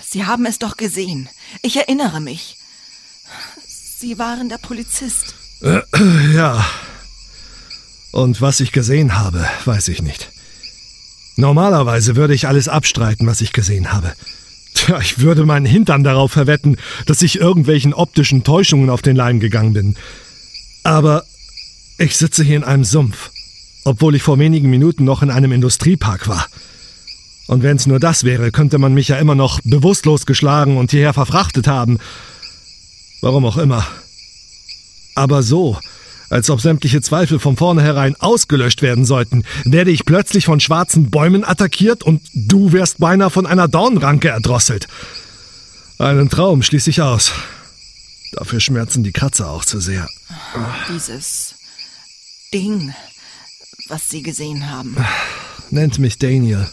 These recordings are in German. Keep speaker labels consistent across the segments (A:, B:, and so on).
A: Sie haben es doch gesehen. Ich erinnere mich. Sie waren der Polizist.
B: Ja. Und was ich gesehen habe, weiß ich nicht. Normalerweise würde ich alles abstreiten, was ich gesehen habe. Tja, ich würde meinen Hintern darauf verwetten, dass ich irgendwelchen optischen Täuschungen auf den Leim gegangen bin. Aber ich sitze hier in einem Sumpf, obwohl ich vor wenigen Minuten noch in einem Industriepark war. Und wenn es nur das wäre, könnte man mich ja immer noch bewusstlos geschlagen und hierher verfrachtet haben. Warum auch immer. Aber so, als ob sämtliche Zweifel von vornherein ausgelöscht werden sollten, werde ich plötzlich von schwarzen Bäumen attackiert und du wirst beinahe von einer Dornranke erdrosselt. Einen Traum schließe ich aus. Dafür schmerzen die Kratzer auch zu sehr.
A: Dieses Ding, was Sie gesehen haben.
B: Nennt mich Daniel.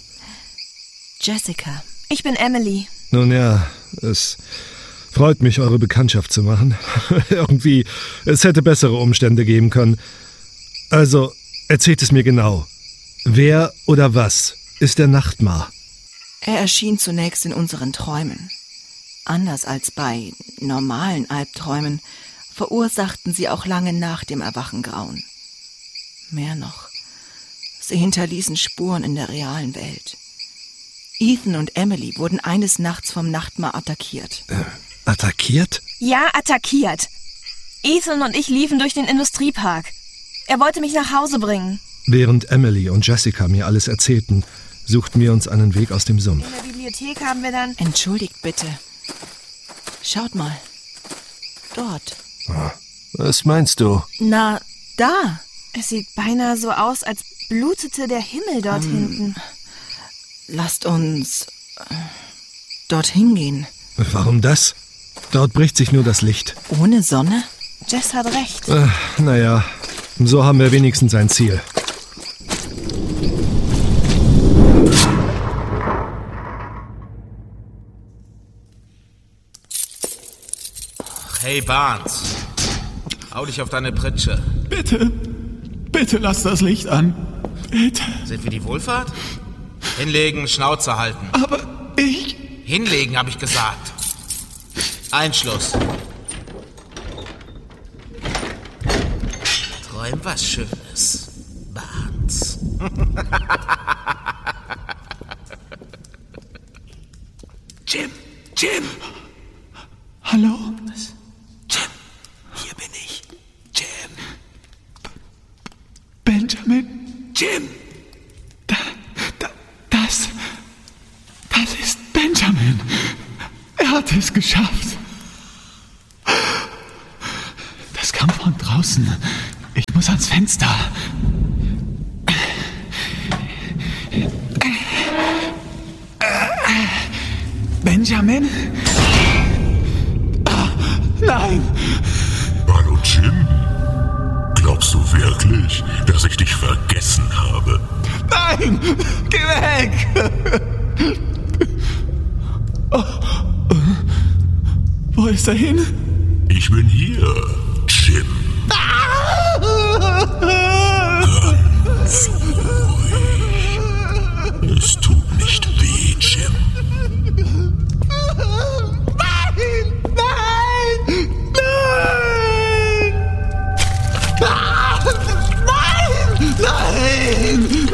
A: Jessica.
C: Ich bin Emily.
B: Nun ja, es freut mich, eure Bekanntschaft zu machen. Irgendwie, es hätte bessere Umstände geben können. Also, erzählt es mir genau. Wer oder was ist der Nachtmar?
A: Er erschien zunächst in unseren Träumen. Anders als bei normalen Albträumen verursachten sie auch lange nach dem Erwachen Grauen. Mehr noch, sie hinterließen Spuren in der realen Welt. Ethan und Emily wurden eines Nachts vom Nachtmar attackiert.
B: Attackiert?
C: Ja, attackiert. Ethan und ich liefen durch den Industriepark. Er wollte mich nach Hause bringen.
B: Während Emily und Jessica mir alles erzählten, suchten wir uns einen Weg aus dem Sumpf.
C: In der Bibliothek haben wir dann...
A: Entschuldigt bitte. Schaut mal. Dort.
B: Was meinst du?
A: Na, da.
C: Es sieht beinahe so aus, als blutete der Himmel dort hinten.
A: Lasst uns dorthin gehen.
B: Warum das? Dort bricht sich nur das Licht.
A: Ohne Sonne?
C: Jess hat recht.
B: Naja, so haben wir wenigstens ein Ziel.
D: Hey Barnes, hau dich auf deine Pritsche.
E: Bitte lass das Licht an. Bitte.
D: Sind wir die Wohlfahrt? Hinlegen, Schnauze halten.
E: Aber ich...
D: Hinlegen, habe ich gesagt. Einschluss. Träum was Schönes, Barnes. Jim!
E: Hallo?
D: Was? Jim, hier bin ich. Jim.
E: Benjamin?
D: Jim!
E: Das ist Benjamin. Er hat es geschafft. Das kam von draußen. Ich muss ans Fenster. Benjamin? Nein!
F: Hallo Jim. Glaubst du wirklich, dass ich dich vergessen habe?
E: Nein! Geh weg! Wo ist er hin?
F: Ich bin hier.